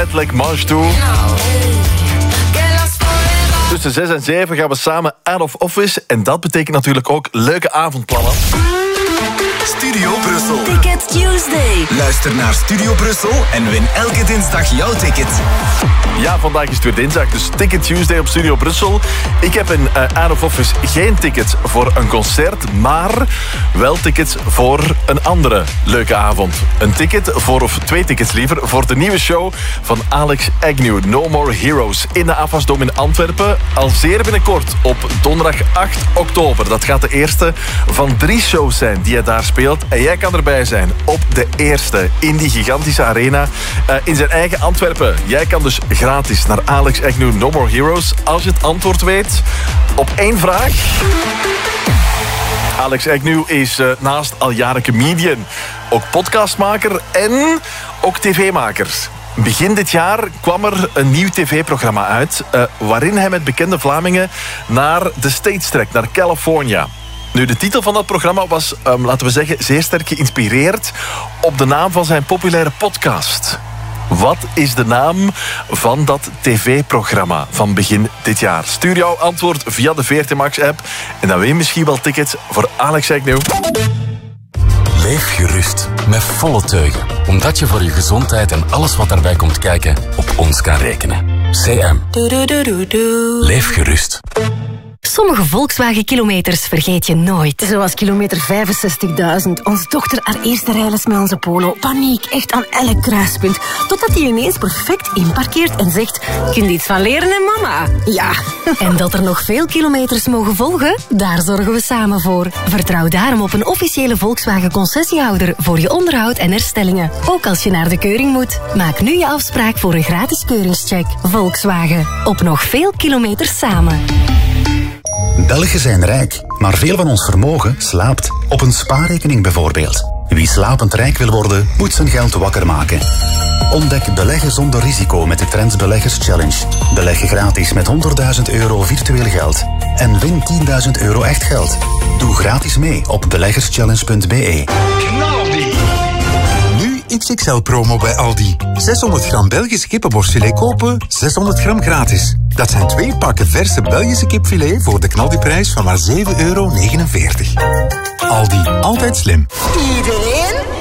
Jetlag March toe. Tussen 6 en 7 gaan we samen out of office. En dat betekent natuurlijk ook leuke avondplannen. Studio Brussel. Ticket Tuesday. Luister naar Studio Brussel en win elke dinsdag jouw ticket. Ja, vandaag is het weer dinsdag, dus Ticket Tuesday op Studio Brussel. Ik heb in out of office geen ticket voor een concert, maar wel tickets voor een andere leuke avond. Een ticket voor, of 2 tickets liever, voor de nieuwe show van Alex Agnew, No More Heroes, in de Afasdom in Antwerpen. Al zeer binnenkort, op donderdag 8 oktober. Dat gaat de eerste van 3 shows zijn die hij daar speelt. En jij kan erbij zijn op de eerste in die gigantische arena in zijn eigen Antwerpen. Jij kan dus gratis naar Alex Agnew No More Heroes als je het antwoord weet op 1 vraag. Alex Agnew is naast al jaren comedian ook podcastmaker en ook tv-maker. Begin dit jaar kwam er een nieuw tv-programma uit waarin hij met bekende Vlamingen naar de States trekt, naar California. Nu, de titel van dat programma was, laten we zeggen, zeer sterk geïnspireerd op de naam van zijn populaire podcast. Wat is de naam van dat tv-programma van begin dit jaar? Stuur jouw antwoord via de VRT Max-app en dan win je misschien wel tickets voor Alex Agnew. Leef gerust, met volle teugen. Omdat je voor je gezondheid en alles wat daarbij komt kijken op ons kan rekenen. CM. Leef gerust. Sommige Volkswagen-kilometers vergeet je nooit. Zoals kilometer 65.000. Onze dochter haar eerste rijles met onze Polo. Paniek, echt aan elk kruispunt. Totdat hij ineens perfect inparkeert en zegt... Kun je iets van leren, hè, mama? Ja. En dat er nog veel kilometers mogen volgen? Daar zorgen we samen voor. Vertrouw daarom op een officiële Volkswagen-concessiehouder voor je onderhoud en herstellingen. Ook als je naar de keuring moet. Maak nu je afspraak voor een gratis keuringscheck. Volkswagen. Op nog veel kilometers samen. Belgen zijn rijk, maar veel van ons vermogen slaapt. Op een spaarrekening bijvoorbeeld. Wie slapend rijk wil worden, moet zijn geld wakker maken. Ontdek beleggen zonder risico met de Trends Beleggers Challenge. Beleg gratis met €100.000 virtueel geld. En win €10.000 echt geld. Doe gratis mee op beleggerschallenge.be. XXL-promo bij Aldi. 600 gram Belgisch kippenborstfilet kopen, 600 gram gratis. Dat zijn 2 pakken verse Belgische kipfilet voor de knaldiprijs van maar €7,49. Aldi, altijd slim. Iedereen